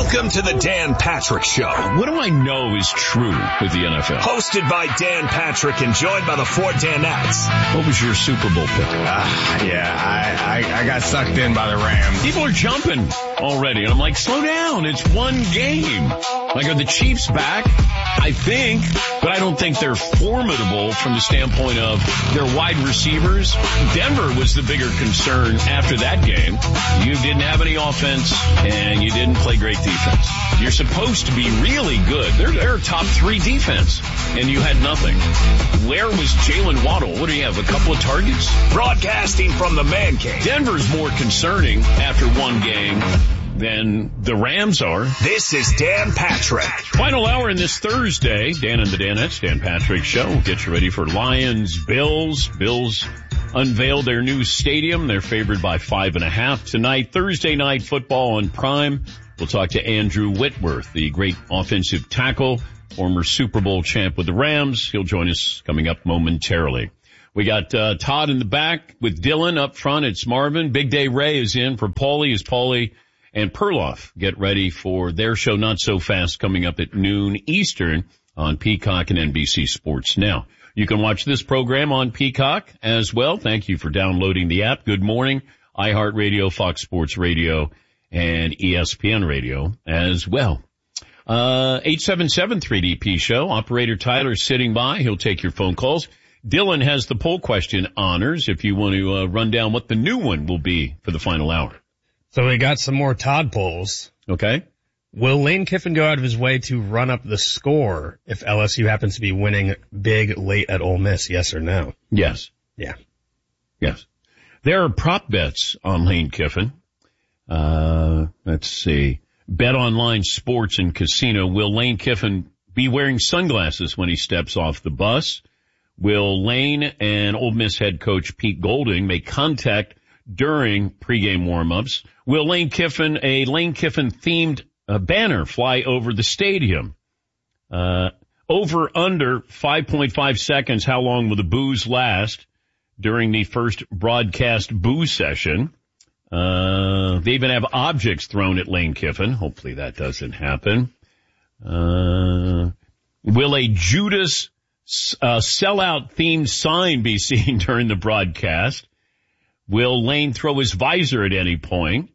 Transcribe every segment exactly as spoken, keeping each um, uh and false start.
Welcome to the Dan Patrick Show. What do I know is true with the N F L? Hosted by Dan Patrick and joined by the four Danettes. What was your Super Bowl pick? Uh, yeah, I, I, I got sucked in by the Rams. People are jumping already, and I'm like, slow down. It's one game. Like, are the Chiefs back? I think, but I don't think they're formidable from the standpoint of their wide receivers. Denver was the bigger concern after that game. You didn't have any offense, and you didn't play great defense. You're supposed to be really good. They're, they're a top three defense, and you had nothing. Where was Jalen Waddle? What do you have, a couple of targets? Broadcasting from the Man Cave. Denver's more concerning after one game than the Rams are. This is Dan Patrick. Final hour in this Thursday. Dan and the Danettes, Dan Patrick Show. We'll get you ready for Lions, Bills. Bills unveiled their new stadium. They're favored by five and a half tonight. Thursday night football on Prime. We'll talk to Andrew Whitworth, the great offensive tackle, former Super Bowl champ with the Rams. He'll join us coming up momentarily. We got uh, Todd in the back with Dylan up front. It's Marvin. Big Day Ray is in for Paulie. Is Paulie and Perloff get ready for their show Not So Fast coming up at noon Eastern on Peacock and N B C Sports Now. You can watch this program on Peacock as well. Thank you for downloading the app. Good morning. iHeartRadio, Fox Sports Radio, and E S P N Radio as well. Uh, eight seven seven three D P show. Operator Tyler sitting by. He'll take your phone calls. Dylan has the poll question honors if you want to uh, run down what the new one will be for the final hour. So we got some more Todd polls. Okay. Will Lane Kiffin go out of his way to run up the score if L S U happens to be winning big late at Ole Miss? Yes or no? Yes. Yeah. Yes. There are prop bets on Lane Kiffin. Uh, let's see. Bet Online Sports and Casino. Will Lane Kiffin be wearing sunglasses when he steps off the bus? Will Lane and Ole Miss head coach Pete Golding make contact during pregame warm-ups? Will Lane Kiffin, a Lane Kiffin themed uh, banner fly over the stadium? Uh, over under five point five seconds, how long will the boos last during the first broadcast boo session? Uh, they even have objects thrown at Lane Kiffin. Hopefully that doesn't happen. Uh, will a Judas uh, sellout themed sign be seen during the broadcast? Will Lane throw his visor at any point?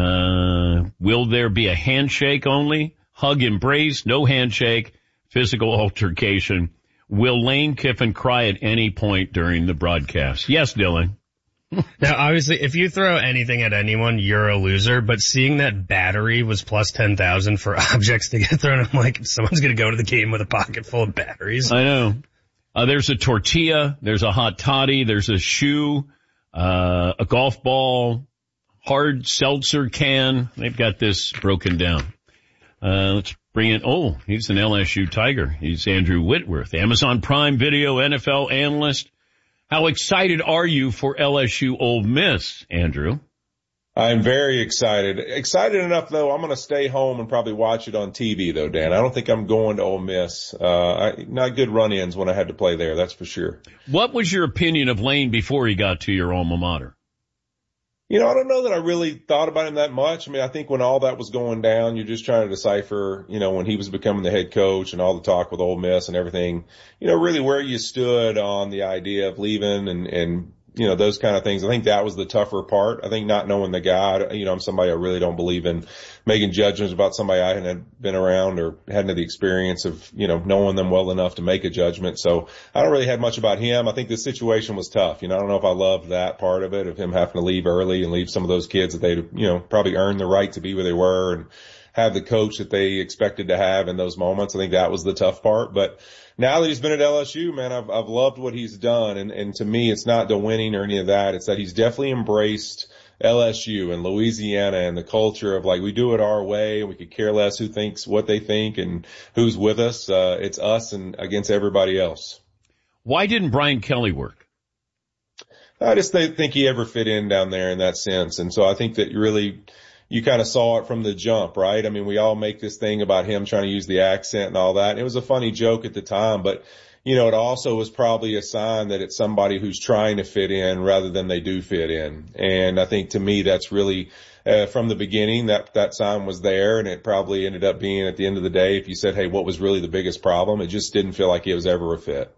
Uh, will there be a handshake only? Hug, embrace, no handshake, physical altercation? Will Lane Kiffin cry at any point during the broadcast? Yes, Dylan. Now, obviously, if you throw anything at anyone, you're a loser, but seeing that battery was plus ten thousand for objects to get thrown, I'm like, someone's going to go to the game with a pocket full of batteries. I know. Uh, there's a tortilla, there's a hot toddy, there's a shoe, uh, a golf ball, hard seltzer can. They've got this broken down. Uh, let's bring in, oh, he's an L S U Tiger. He's Andrew Whitworth, Amazon Prime Video N F L analyst. How excited are you for L S U Ole Miss, Andrew? I'm very excited. Excited enough, though, I'm going to stay home and probably watch it on T V, though, Dan. I don't think I'm going to Ole Miss. Uh, I, not good run-ins when I had to play there, that's for sure. What was your opinion of Lane before he got to your alma mater? You know, I don't know that I really thought about him that much. I mean, I think when all that was going down, you're just trying to decipher, you know, when he was becoming the head coach and all the talk with Ole Miss and everything, you know, really where you stood on the idea of leaving and, and, you know, those kind of things. I think that was the tougher part. I think not knowing the guy, you know, I'm somebody I really don't believe in making judgments about somebody I hadn't been around or hadn't had the experience of, you know, knowing them well enough to make a judgment. So I don't really have much about him. I think the situation was tough. You know, I don't know if I loved that part of it, of him having to leave early and leave some of those kids that they, you know, probably earned the right to be where they were and have the coach that they expected to have in those moments. I think that was the tough part. But now that he's been at L S U, man, I've, I've loved what he's done. And, and to me, it's not the winning or any of that. It's that he's definitely embraced L S U and Louisiana and the culture of like, we do it our way. We could care less who thinks what they think and who's with us. Uh, it's us and against everybody else. Why didn't Brian Kelly work? I just think he ever fit in down there in that sense. And so I think that really, you kind of saw it from the jump, right? I mean, we all make this thing about him trying to use the accent and all that. And it was a funny joke at the time, but you know, it also was probably a sign that it's somebody who's trying to fit in rather than they do fit in. And I think to me, that's really, uh, from the beginning, that, that sign was there, and it probably ended up being at the end of the day, if you said, hey, what was really the biggest problem? It just didn't feel like it was ever a fit.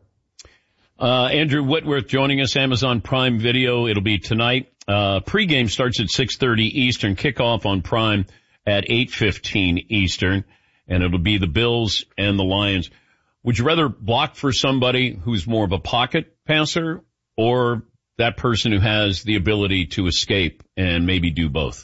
Uh, Andrew Whitworth joining us, Amazon Prime Video. It'll be tonight. Uh, pregame starts at six thirty Eastern, kickoff on Prime at eight fifteen Eastern, and it'll be the Bills and the Lions. Would you rather block for somebody who's more of a pocket passer or that person who has the ability to escape and maybe do both?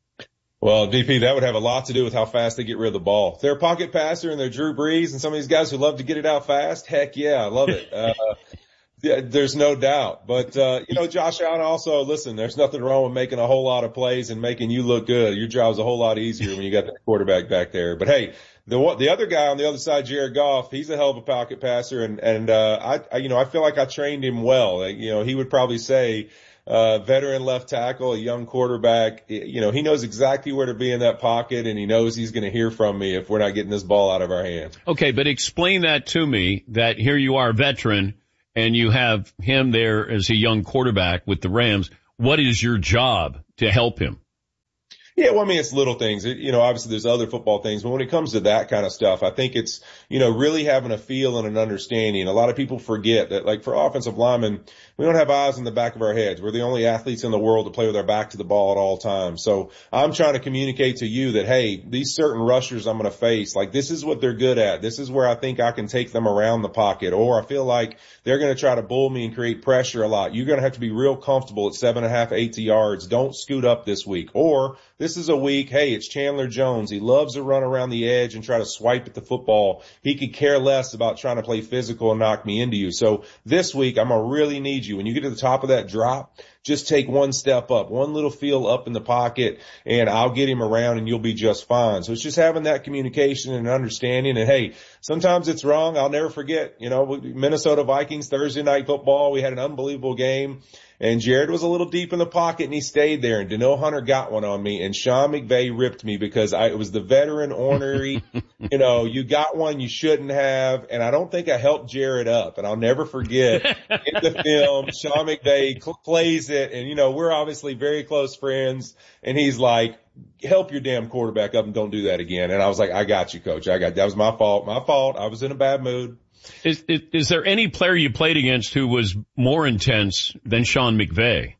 Well, D P, that would have a lot to do with how fast they get rid of the ball. If they're a pocket passer and they're Drew Brees and some of these guys who love to get it out fast, heck yeah, I love it. Uh, yeah, there's no doubt. But, uh, you know, Josh Allen also, listen, there's nothing wrong with making a whole lot of plays and making you look good. Your job's a whole lot easier when you got that quarterback back there. But hey, the the other guy on the other side, Jared Goff, he's a hell of a pocket passer. And, and, uh, I, I, you know, I feel like I trained him well. Like, you know, he would probably say, Uh, veteran left tackle, a young quarterback, you know, he knows exactly where to be in that pocket, and he knows he's going to hear from me if we're not getting this ball out of our hands. Okay, but explain that to me, that here you are, a veteran, and you have him there as a young quarterback with the Rams. What is your job to help him? Yeah, well, I mean, it's little things. It, you know, obviously there's other football things, but when it comes to that kind of stuff, I think it's, you know, really having a feel and an understanding. A lot of people forget that, like, for offensive linemen, we don't have eyes in the back of our heads. We're the only athletes in the world to play with our back to the ball at all times. So I'm trying to communicate to you that, hey, these certain rushers I'm going to face, like, this is what they're good at. This is where I think I can take them around the pocket, or I feel like they're going to try to bull me and create pressure a lot. You're going to have to be real comfortable at seven and a half, eight yards. Don't scoot up this week. Or this is a week, hey, it's Chandler Jones. He loves to run around the edge and try to swipe at the football. He could care less about trying to play physical and knock me into you. So this week, I'm going to really need you. When you get to the top of that drop, just take one step up, one little feel up in the pocket, and I'll get him around and you'll be just fine. So it's just having that communication and understanding. And hey, sometimes it's wrong. I'll never forget, you know, Minnesota Vikings, Thursday night football. We had an unbelievable game. And Jared was a little deep in the pocket, and he stayed there. And Danielle Hunter got one on me, and Sean McVay ripped me because I, it was the veteran ornery. You know, you got one you shouldn't have, and I don't think I helped Jared up. And I'll never forget in the film, Sean McVay cl- plays it, and you know we're obviously very close friends. And he's like, "Help your damn quarterback up and don't do that again." And I was like, "I got you, coach. I got that was my fault. My fault. I was in a bad mood." Is, is, is there any player you played against who was more intense than Sean McVay?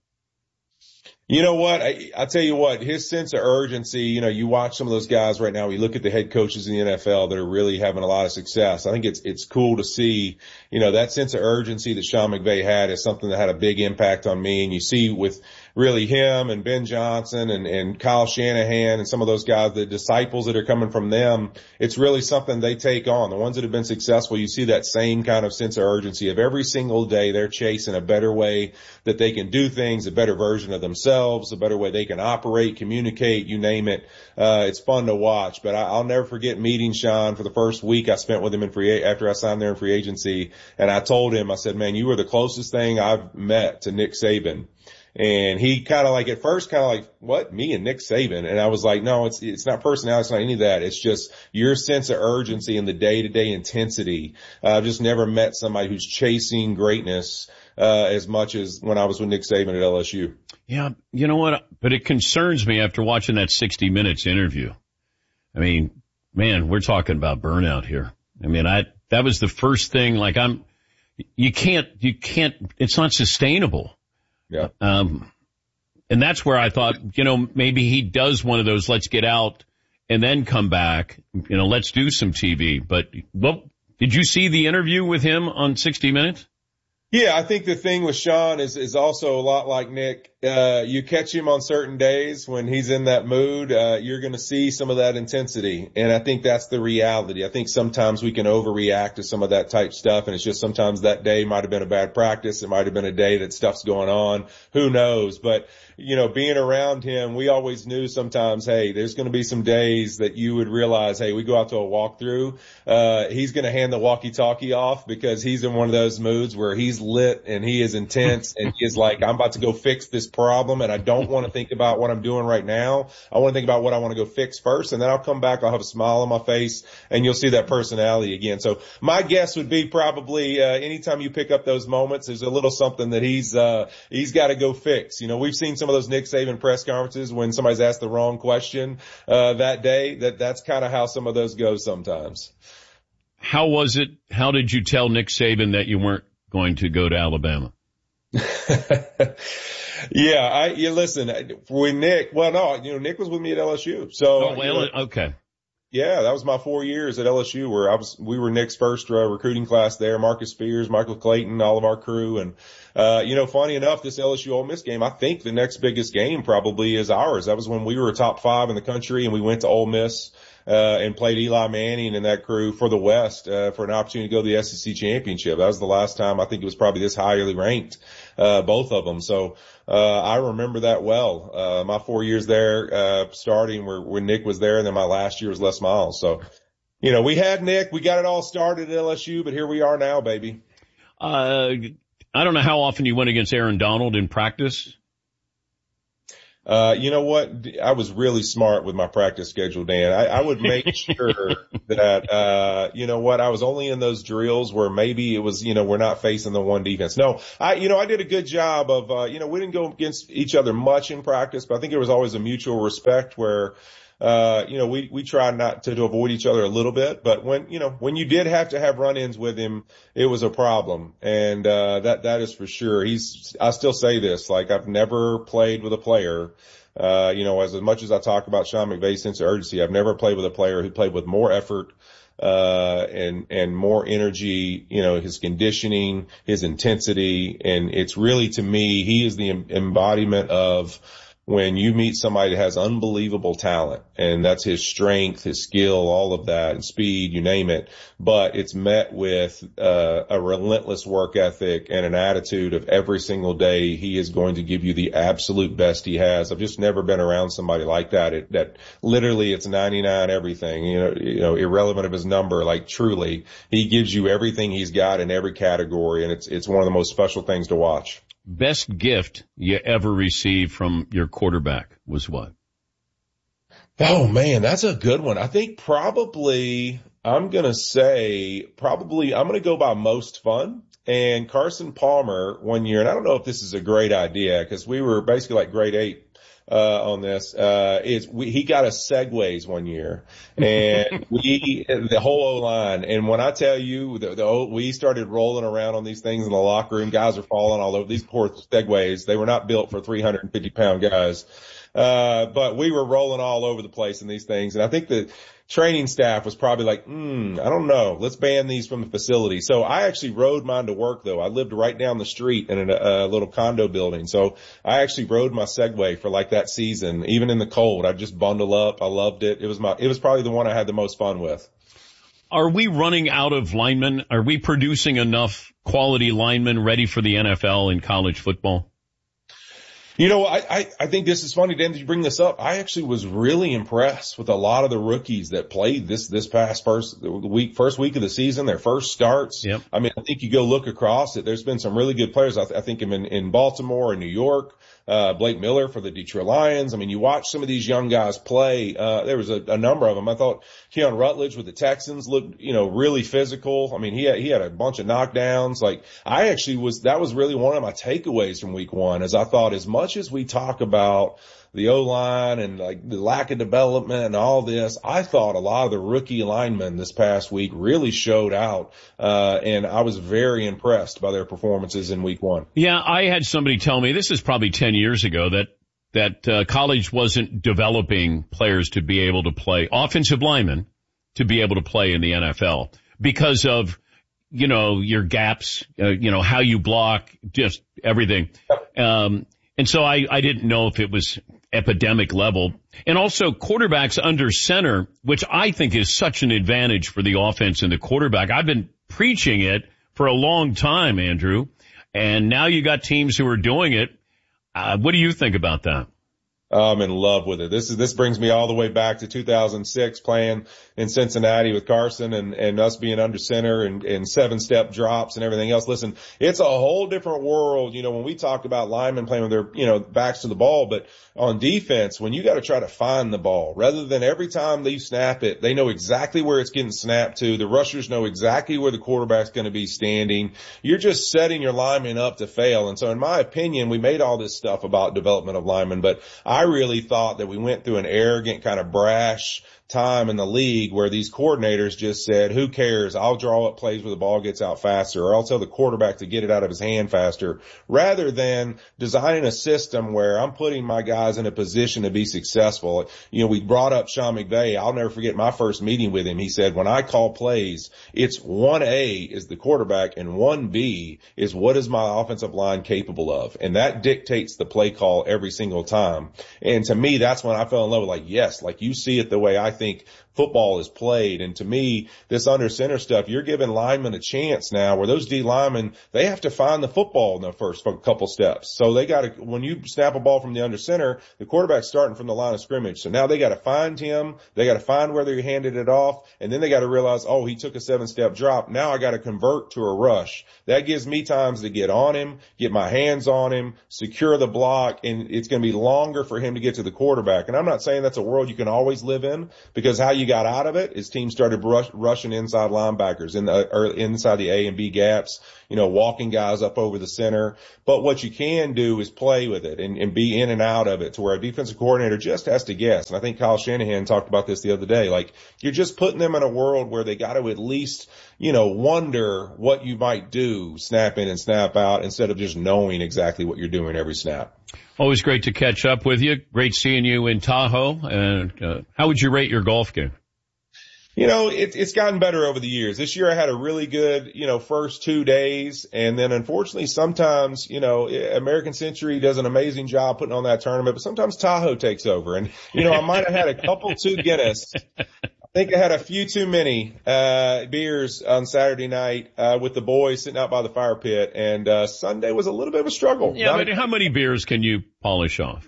You know what? I, I tell you what, his sense of urgency, you know, you watch some of those guys right now, you look at the head coaches in the N F L that are really having a lot of success. I think it's, it's cool to see, you know, that sense of urgency that Sean McVay had is something that had a big impact on me. And you see with really him and Ben Johnson and, and Kyle Shanahan and some of those guys, the disciples that are coming from them, it's really something they take on. The ones that have been successful, you see that same kind of sense of urgency of every single day they're chasing a better way that they can do things, a better version of themselves, a better way they can operate, communicate, you name it. Uh, it's fun to watch, but I, I'll never forget meeting Sean for the first week I spent with him in free, after I signed there in free agency. And I told him, I said, man, you were the closest thing I've met to Nick Saban. And he kind of like, at first kind of like, what, me and Nick Saban? And I was like, no, it's, it's not personality. It's not any of that. It's just your sense of urgency and the day to day intensity. Uh, I've just never met somebody who's chasing greatness, uh, as much as when I was with Nick Saban at L S U. Yeah. You know what? But it concerns me after watching that sixty minutes interview. I mean, man, we're talking about burnout here. I mean, I, that was the first thing, like I'm, you can't, you can't, it's not sustainable. Yeah. Um, and that's where I thought, you know, maybe he does one of those, let's get out and then come back, you know, let's do some T V. But, well, did you see the interview with him on sixty minutes? Yeah, I think the thing with Sean is, is also a lot like Nick. Uh, you catch him on certain days when he's in that mood, uh, you're going to see some of that intensity. And I think that's the reality. I think sometimes we can overreact to some of that type stuff. And it's just sometimes that day might have been a bad practice. It might have been a day that stuff's going on. Who knows? But, you know, being around him, we always knew sometimes, hey, there's going to be some days that you would realize, hey, we go out to a walkthrough. Uh, he's going to hand the walkie-talkie off because he's in one of those moods where he's lit and he is intense and he is like, I'm about to go fix this problem, and I don't want to think about what I'm doing right now. I want to think about what I want to go fix first, and then I'll come back, I'll have a smile on my face, and you'll see that personality again. So my guess would be probably, uh, anytime you pick up those moments, there's a little something that he's, uh, he's got to go fix. You know, we've seen some of those Nick Saban press conferences when somebody's asked the wrong question, uh, that day, that that's kind of how some of those go sometimes. How was it? How did you tell Nick Saban that you weren't going to go to Alabama? yeah, I, you listen, with Nick, well, no, you know, Nick was with me at L S U. So, oh, well, you know, okay. Yeah, that was my four years at L S U where I was, we were Nick's first uh, recruiting class there. Marcus Spears, Michael Clayton, all of our crew. And, uh, you know, funny enough, this L S U Ole Miss game, I think the next biggest game probably is ours. That was when we were top five in the country and we went to Ole Miss. Uh, and played Eli Manning and that crew for the West, uh, for an opportunity to go to the S E C championship. That was the last time I think it was probably this highly ranked, uh, both of them. So, uh, I remember that well. Uh, my four years there, uh, starting where, when Nick was there, and then my last year was Les Miles. So, you know, we had Nick, we got it all started at L S U, but here we are now, baby. Uh, I don't know how often you went against Aaron Donald in practice. Uh, you know what? I was really smart with my practice schedule, Dan. I, I would make sure that, uh, you know what? I was only in those drills where maybe it was, you know, we're not facing the one defense. No, I, you know, I did a good job of, uh, you know, we didn't go against each other much in practice, but I think there was always a mutual respect where, uh, you know, we, we tried not to, to avoid each other a little bit, but when, you know, when you did have to have run-ins with him, it was a problem. And, uh, that, that is for sure. He's, I still say this, like I've never played with a player, uh, you know, as, as much as I talk about Sean McVay's sense of urgency, I've never played with a player who played with more effort, uh, and, and more energy, you know, his conditioning, his intensity. And it's really, to me, he is the embodiment of, when you meet somebody that has unbelievable talent, and that's his strength, his skill, all of that, and speed, you name it, but it's met with uh, a relentless work ethic and an attitude of every single day he is going to give you the absolute best he has. I've just never been around somebody like that. It, that literally it's ninety-nine everything, you know, you know, irrelevant of his number, like truly, he gives you everything he's got in every category, and it's it's one of the most special things to watch. Best gift you ever received from your quarterback was what? Oh man, that's a good one. I think probably, I'm going to say probably, I'm going to go by most fun. And Carson Palmer one year, and I don't know if this is a great idea because we were basically like grade eight. Uh, on this, uh, is we, he got us Segways one year, and we, the whole O-line, and when I tell you, the, the, we started rolling around on these things in the locker room, guys are falling all over, these poor Segways, they were not built for three hundred fifty pound guys, uh, but we were rolling all over the place in these things, and I think the training staff was probably like, hmm, I don't know, let's ban these from the facility. So I actually rode mine to work though. I lived right down the street in a, a little condo building. So I actually rode my Segway for like that season, even in the cold. I'd just bundle up. I loved it. It was my, it was probably the one I had the most fun with. Are we running out of linemen? Are we producing enough quality linemen ready for the N F L and college football? You know, I, I, I think this is funny, Dan, that you bring this up. I actually was really impressed with a lot of the rookies that played this, this past first week, first week of the season, their first starts. Yep. I mean, I think you go look across it. There's been some really good players. I, th- I think in, in Baltimore and New York, uh, Blake Miller for the Detroit Lions. I mean, you watch some of these young guys play. Uh, there was a, a number of them. I thought Keon Rutledge with the Texans looked, you know, really physical. I mean, he had, he had a bunch of knockdowns. Like I actually was, that was really one of my takeaways from week one, is I thought as much as we talk about the O-line and like the lack of development and all this, I thought a lot of the rookie linemen this past week really showed out. Uh, and I was very impressed by their performances in week one. Yeah, I had somebody tell me, this is probably ten years ago, that that uh, college wasn't developing players to be able to play, offensive linemen to be able to play in the N F L because of, you know, your gaps, uh, you know, how you block, just everything. Um, and so I, I didn't know if it was epidemic level. And also quarterbacks under center, which I think is such an advantage for the offense and the quarterback. I've been preaching it for a long time, Andrew, and now you got teams who are doing it. Uh, what do you think about that? I'm in love with it. This is, this brings me all the way back to two thousand six playing in Cincinnati with Carson and, and us being under center and, and seven step drops and everything else. Listen, it's a whole different world. You know, when we talk about linemen playing with their, you know, backs to the ball, but on defense, when you got to try to find the ball rather than every time they snap it, they know exactly where it's getting snapped to. The rushers know exactly where the quarterback's going to be standing. You're just setting your linemen up to fail. And so in my opinion, we made all this stuff about development of linemen, but I I really thought that we went through an arrogant kind of brash time in the league where these coordinators just said, who cares? I'll draw up plays where the ball gets out faster, or I'll tell the quarterback to get it out of his hand faster, rather than designing a system where I'm putting my guys in a position to be successful. You know, we brought up Sean McVay. I'll never forget my first meeting with him. He said, when I call plays, it's one A is the quarterback and one B is what is my offensive line capable of. And that dictates the play call every single time. And to me, that's when I fell in love with, like, yes, like you see it the way I think football is played. And to me, this under center stuff, you're giving linemen a chance now where those D linemen, they have to find the football in the first couple steps. So they got to, when you snap a ball from the under center, the quarterback's starting from the line of scrimmage. So now they got to find him. They got to find whether he handed it off. And then they got to realize, oh, he took a seven step drop. Now I got to convert to a rush. That gives me times to get on him, get my hands on him, secure the block. And it's going to be longer for him to get to the quarterback. And I'm not saying that's a world you can always live in, because how you got out of it is teams started rush, rushing inside linebackers in the, or inside the A and B gaps, you know, walking guys up over the center. But what you can do is play with it and, and be in and out of it to where a defensive coordinator just has to guess. And I think Kyle Shanahan talked about this the other day. Like, you're just putting them in a world where they got to at least, you know, wonder what you might do, snap in and snap out, instead of just knowing exactly what you're doing every snap. Always great to catch up with you. Great seeing you in Tahoe. And uh, how would you rate your golf game? You know, it, it's gotten better over the years. This year I had a really good, you know, first two days. And then unfortunately sometimes, you know, American Century does an amazing job putting on that tournament, but sometimes Tahoe takes over. And, you know, I might have had a couple too Guinness. I think I had a few too many, uh, beers on Saturday night, uh, with the boys sitting out by the fire pit. And, uh, Sunday was a little bit of a struggle. Yeah, but how many beers can you polish off?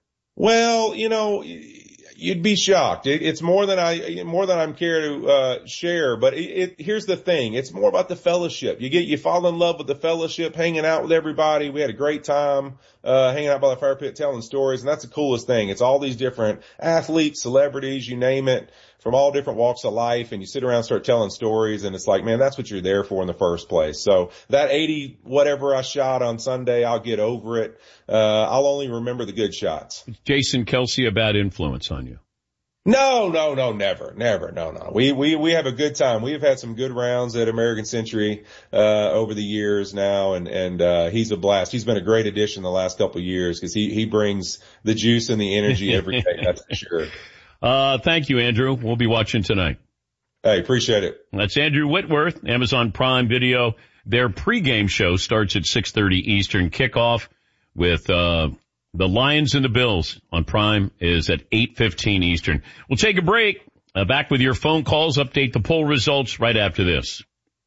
Well, you know, you'd be shocked. It, it's more than I, more than I'm care to, uh, share. But it, it, here's the thing. It's more about the fellowship. You get, you fall in love with the fellowship, hanging out with everybody. We had a great time, uh, hanging out by the fire pit, telling stories. And that's the coolest thing. It's all these different athletes, celebrities, you name it, from all different walks of life. And you sit around and start telling stories. And it's like, man, that's what you're there for in the first place. So that eighty, whatever I shot on Sunday, I'll get over it. Uh, I'll only remember the good shots. Jason Kelce, a bad influence on you? No, no, no, never, never, no, no. We, we, we have a good time. We've had some good rounds at American Century, uh, over the years now. And, and, uh, he's a blast. He's been a great addition the last couple of years because he, he brings the juice and the energy every day. That's for sure. Uh, thank you, Andrew. We'll be watching tonight. Hey, appreciate it. That's Andrew Whitworth, Amazon Prime Video. Their pregame show starts at six thirty Eastern. Kickoff with, uh, the Lions and the Bills on Prime is at eight fifteen Eastern. We'll take a break. Uh, back with your phone calls, update the poll results right after this.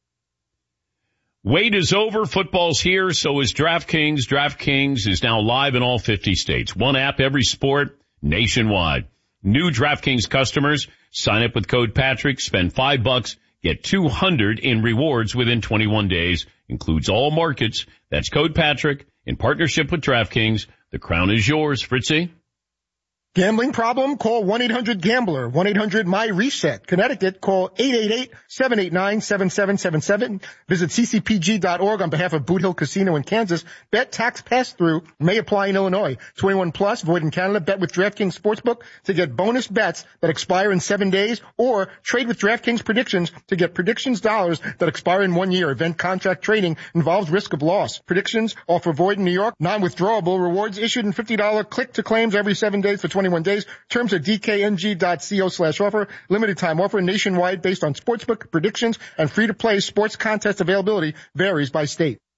Wait is over. Football's here. So is DraftKings. DraftKings is now live in all fifty states. One app, every sport, nationwide. New DraftKings customers sign up with code Patrick, spend five bucks, get two hundred in rewards within twenty-one days. Includes all markets. That's code Patrick in partnership with DraftKings. The crown is yours, Fritzy. Gambling problem? Call one eight hundred gambler. one eight hundred my reset. Connecticut, call eight eight eight, seven eight nine, seven seven seven seven. Visit c c p g dot org on behalf of Boot Hill Casino in Kansas. Bet tax pass-through may apply in Illinois. twenty-one plus, void in Canada. Bet with DraftKings Sportsbook to get bonus bets that expire in seven days, or trade with DraftKings Predictions to get predictions dollars that expire in one year. Event contract trading involves risk of loss. Predictions offer void in New York. Non-withdrawable rewards issued in fifty dollars click-to-claims every seven days for twenty-one days. Terms at d k n g dot co slash offer. Limited time offer nationwide based on sportsbook predictions, and free-to-play sports contest availability varies by state.